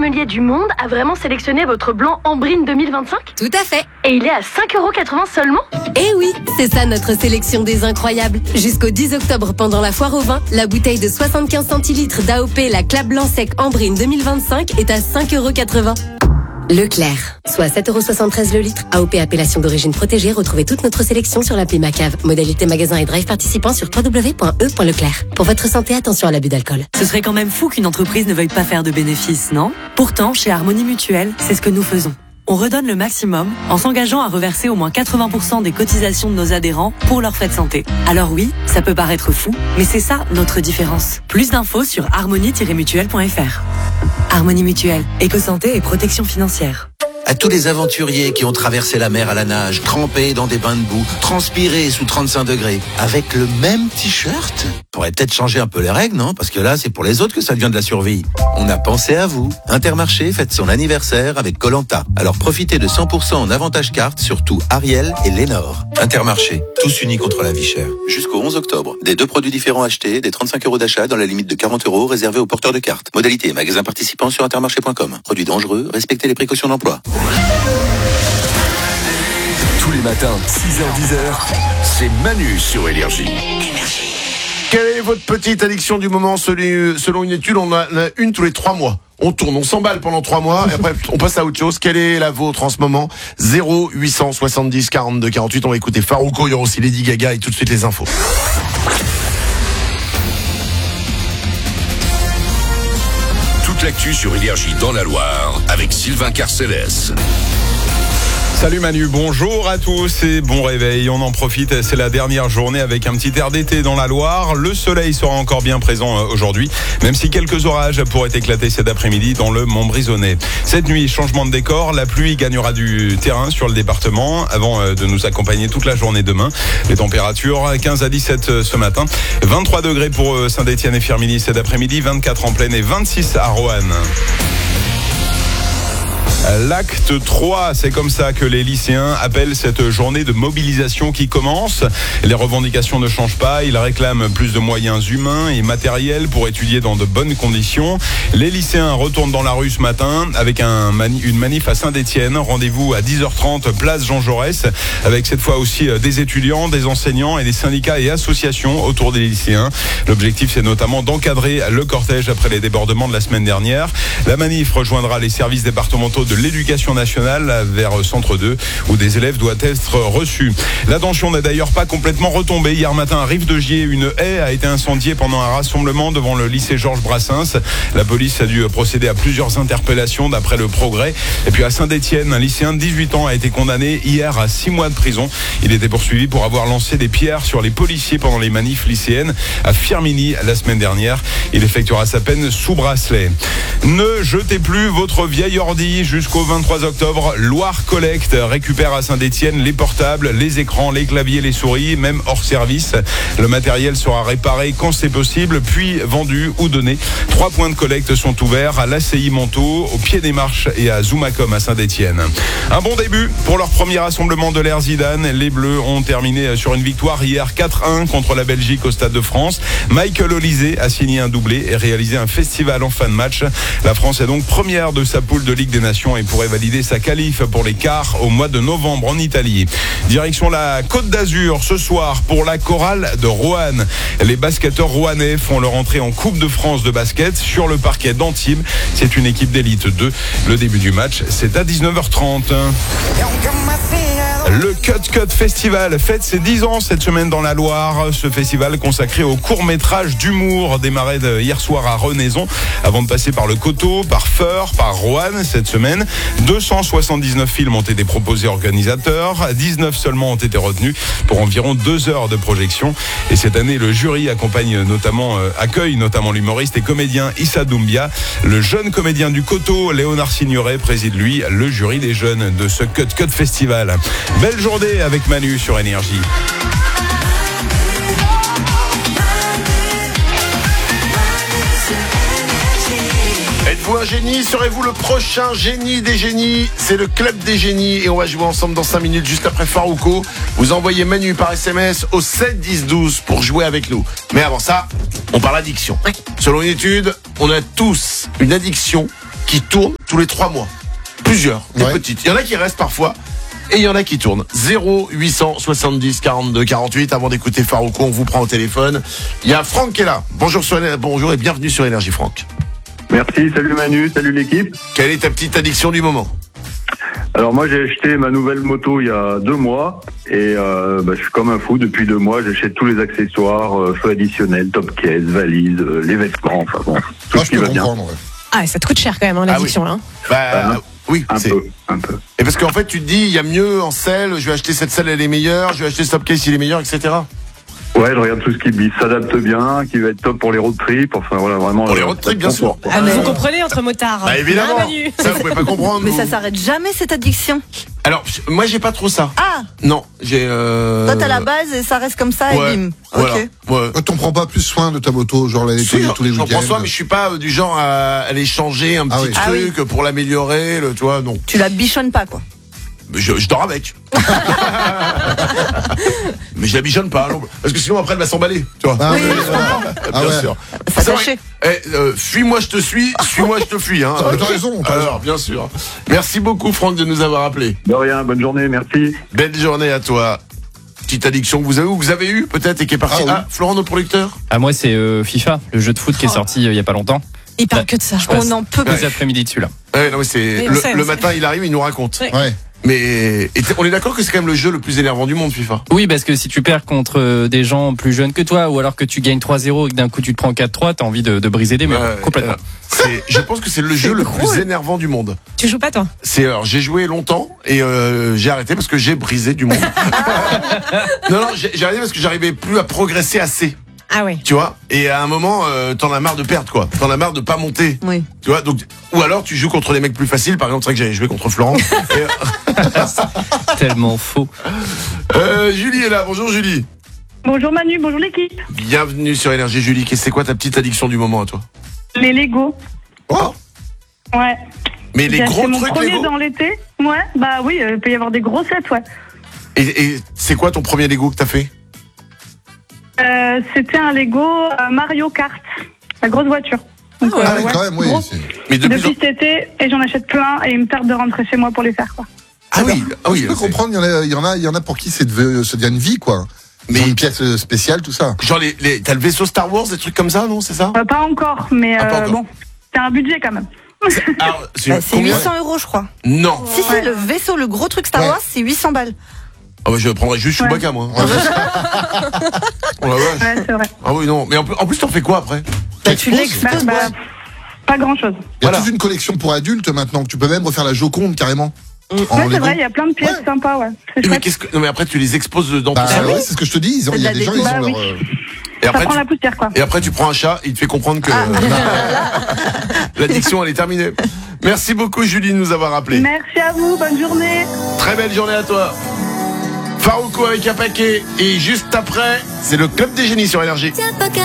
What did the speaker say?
sommelier du monde a vraiment sélectionné votre blanc Ambrine 2025 ? Tout à fait. Et il est à 5,80€ seulement ? Eh oui, c'est ça notre sélection des incroyables. Jusqu'au 10 octobre, pendant la foire au vin, la bouteille de 75 centilitres d'AOP, la Clap Blanc Sec Ambrine 2025 est à 5,80€. Leclerc, soit 7,73€ le litre. AOP appellation d'origine protégée. Retrouvez toute notre sélection sur l'appli Macave. Modalité magasin et drive participant sur www.e.leclerc. Pour votre santé, attention à l'abus d'alcool. Ce serait quand même fou qu'une entreprise ne veuille pas faire de bénéfices, non ? Pourtant, chez Harmonie Mutuelle, c'est ce que nous faisons. On redonne le maximum en s'engageant à reverser au moins 80% des cotisations de nos adhérents pour leurs frais de santé. Alors oui, ça peut paraître fou, mais c'est ça notre différence. Plus d'infos sur harmonie-mutuelle.fr. Harmonie Mutuelle, éco-santé et protection financière. À tous les aventuriers qui ont traversé la mer à la nage, trempés dans des bains de boue, transpirés sous 35 degrés, avec le même t-shirt, faudrait peut-être changer un peu les règles, non ? Parce que là, c'est pour les autres que ça devient de la survie. On a pensé à vous. Intermarché fête son anniversaire avec Koh-Lanta. Alors profitez de 100% en avantage carte sur tout Ariel et Lénore. Intermarché, tous unis contre la vie chère. Jusqu'au 11 octobre. Des 2 produits différents achetés, des 35€ d'achat dans la limite de 40€ réservés aux porteurs de cartes. Modalité, magasin participant sur intermarché.com. Produits dangereux, respectez les précautions d'emploi. Tous les matins, 6h-10h, c'est Manu sur Énergie. Quelle est votre petite addiction du moment ? Selon une étude, on en a une tous les 3 mois. On tourne, on s'emballe pendant 3 mois, et après on passe à autre chose. Quelle est la vôtre en ce moment ? 0870 42 48. On va écouter Farouko, il y aura aussi Lady Gaga et tout de suite les infos. Toute l'actu sur Énergie dans la Loire avec Sylvain Carcélès. Salut Manu, bonjour à tous et bon réveil. On en profite, c'est la dernière journée avec un petit air d'été dans la Loire. Le soleil sera encore bien présent aujourd'hui, même si quelques orages pourraient éclater cet après-midi dans le Montbrisonnais. Cette nuit, changement de décor, la pluie gagnera du terrain sur le département avant de nous accompagner toute la journée demain. Les températures 15 à 17 ce matin, 23 degrés pour Saint-Étienne et Firminy cet après-midi, 24 en Plaine et 26 à Roanne. L'acte 3, c'est comme ça que les lycéens appellent cette journée de mobilisation qui commence. Les revendications ne changent pas, ils réclament plus de moyens humains et matériels pour étudier dans de bonnes conditions. Les lycéens retournent dans la rue ce matin avec une manif à Saint-Étienne. Rendez-vous à 10h30, place Jean Jaurès, avec cette fois aussi des étudiants, des enseignants et des syndicats et associations autour des lycéens. L'objectif, c'est notamment d'encadrer le cortège après les débordements de la semaine dernière. La manif rejoindra les services départementaux de l'éducation nationale vers Centre 2 où des élèves doivent être reçus. La tension n'est d'ailleurs pas complètement retombée. Hier matin à Rive-de-Gier, une haie a été incendiée pendant un rassemblement devant le lycée Georges Brassens. La police a dû procéder à plusieurs interpellations d'après le Progrès. Et puis à Saint-Étienne, un lycéen de 18 ans a été condamné hier à 6 mois de prison. Il était poursuivi pour avoir lancé des pierres sur les policiers pendant les manifs lycéennes à Firminy la semaine dernière. Il effectuera sa peine sous bracelet. Ne jetez plus votre vieil ordi jusqu'au 23 octobre. Loire Collect récupère à Saint-Étienne les portables, les écrans, les claviers, les souris, même hors service. Le matériel sera réparé quand c'est possible, puis vendu ou donné. 3 points de collecte sont ouverts à l'ACI Montaut, au Pied des Marches et à Zoomacom à Saint-Étienne. Un bon début pour leur premier rassemblement de l'ère Zidane. Les Bleus ont terminé sur une victoire hier 4-1 contre la Belgique au Stade de France. Michael Olysée a signé un doublé et réalisé un festival en fin de match. La France est donc première de sa poule de Ligue des Nations et pourrait valider sa qualif pour les quarts au mois de novembre en Italie. Direction la Côte d'Azur ce soir pour la chorale de Roanne. Les basketteurs rouennais font leur entrée en Coupe de France de basket sur le parquet d'Antibes. C'est une équipe d'élite 2. Le début du match, c'est à 19h30. Le Cut Festival fête ses 10 ans cette semaine dans la Loire. Ce festival consacré au court-métrage d'humour démarré hier soir à Renaison avant de passer par le Coteau, par Feur, par Roanne cette semaine. 279 films ont été proposés aux organisateurs. 19 seulement ont été retenus pour environ 2 heures de projection. Et cette année, le jury accueille notamment l'humoriste et comédien Issa Doumbia. Le jeune comédien du Coteau, Léonard Signoret, préside lui le jury des jeunes de ce Cut Festival. Belle journée avec Manu sur Énergie. Êtes-vous un génie ? Serez-vous le prochain génie des génies ? C'est le club des génies et on va jouer ensemble dans 5 minutes juste après Farouko. Vous envoyez Manu par SMS au 7 10 12 pour jouer avec nous. Mais avant ça, on parle addiction. Selon une étude, on a tous une addiction qui tournent tous les 3 mois. Plusieurs, des petites. Il y en a qui restent parfois. Et il y en a qui tournent. 0870 42 48. Avant d'écouter Farouko, on vous prend au téléphone. Il y a Franck qui est là. Bonjour et bienvenue sur Énergie, Franck. Merci, salut Manu, salut l'équipe. Quelle est ta petite addiction du moment? Alors moi j'ai acheté ma nouvelle moto il y a 2 mois et je suis comme un fou depuis 2 mois. J'achète tous les accessoires, feux additionnels, top case, valises, les vêtements, enfin bon, tout ce qui va bien. Ouais. Ah, ça te coûte cher quand même, l'addiction. Oui. Hein. Oui, un peu. Et parce qu'en fait, tu te dis, il y a mieux en selle, je vais acheter cette selle, elle est meilleure, je vais acheter ce top case, il est meilleur, etc. Ouais, je regarde tout ce qui s'adapte bien, qui va être top pour les road trips, enfin voilà, vraiment. Pour les road trips, bien sûr. Ah, mais vous comprenez entre motards. Bah évidemment, Manu. ça vous pouvez pas comprendre. Mais ça s'arrête jamais cette addiction. Alors, moi j'ai pas trop ça. Ah. Non, j'ai... Toi t'as la base et ça reste comme ça et bim. Voilà. Ok. Ouais. T'en prends pas plus soin de ta moto, genre la nettoyer tous les week-ends? J'en prends soin, mais je suis pas du genre à aller changer un petit truc pour l'améliorer, tu vois, non. Tu la bichonnes pas, quoi. Je dors avec. Mais je la bichonne pas, non. Parce que sinon après elle va s'emballer, tu vois. Bien sûr. S'attacher. Fuis-moi, je te suis, suis-moi, je te fuis. Hein. T'as raison. Alors, bien sûr. Merci beaucoup Franck de nous avoir appelé. De rien, bonne journée, merci. Belle journée à toi. Petite addiction que vous avez eu peut-être et qui est partie. Florent, notre producteur. Moi c'est FIFA, le jeu de foot qui est sorti il y a pas longtemps. Il parle que de ça. On n'en peut plus. Deux après-midi dessus là. Non, mais c'est le matin, il arrive, il nous raconte. Ouais. Mais on est d'accord que c'est quand même le jeu le plus énervant du monde, FIFA. Oui, parce que si tu perds contre des gens plus jeunes que toi, ou alors que tu gagnes 3-0 et que d'un coup tu te prends 4-3, t'as envie de briser des murs. Complètement. Je pense que c'est le jeu le plus énervant du monde. Tu joues pas toi? Alors j'ai joué longtemps et j'ai arrêté parce que j'ai brisé du monde. non, j'ai arrêté parce que j'arrivais plus à progresser assez. Ah oui. Tu vois, et à un moment t'en as marre de perdre, quoi. T'en as marre de pas monter. Oui. Tu vois, donc ou alors tu joues contre les mecs plus faciles. Par exemple, c'est vrai que j'avais joué contre Florent. Tellement faux. Julie est là. Bonjour Julie. Bonjour Manu, bonjour l'équipe. Bienvenue sur Énergie, Julie. C'est quoi ta petite addiction du moment à toi? Les Lego. Oh. Ouais. Mais les gros trucs Lego. C'est mon premier Lego dans l'été. Ouais. Bah oui, il peut y avoir des gros sets, ouais. Et c'est quoi ton premier Lego que t'as fait? C'était un Lego Mario Kart, la grosse voiture. Donc, quand même, oui. Mais depuis cet été, et j'en achète plein, et il me tarde de rentrer chez moi pour les faire, quoi. Ah oui. Je peux comprendre, il y en a pour qui ça devient une vie, quoi. Mais une pièce spéciale, tout ça. Genre t'as le vaisseau Star Wars, des trucs comme ça, non? C'est ça? Pas encore, mais pas encore. bon, c'est un budget quand même. C'est 800 €, je crois. Non. Si, le vaisseau, le gros truc Star Wars, c'est 800 balles. Ah bah je prendrais juste Chewbacca, moi. Oh la vache. Ouais, c'est vrai. Ah oui, non. Mais en plus, t'en fais quoi après? Tu l'exposes. Pas grand chose. Il y a toute une collection pour adultes maintenant, que tu peux même refaire la Joconde carrément. Ouais, c'est vrai, il y a plein de pièces sympas, ouais. Mais non, mais après, tu les exposes dedans. Ouais, c'est ce que je te dis. Il y a des gens, ils ont leur... Et après, ça prend la poussière, quoi. Et après, tu prends un chat, il te fait comprendre que l'addiction, elle est terminée. Merci beaucoup, Julie, de nous avoir appelé. Merci à vous, bonne journée. Très belle journée à toi. Farouko avec un paquet. Et juste après, c'est le Club des Génies sur Énergie.